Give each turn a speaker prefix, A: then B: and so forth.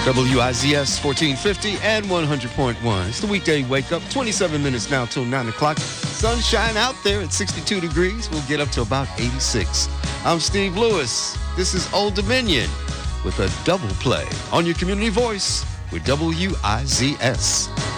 A: WIZS 1450 and 100.1. It's the weekday wake up. 27 minutes now till 9 o'clock. Sunshine out there at 62 degrees. We'll get up to about 86. I'm Steve Lewis. This is Old Dominion with a double play on your community voice with WIZS.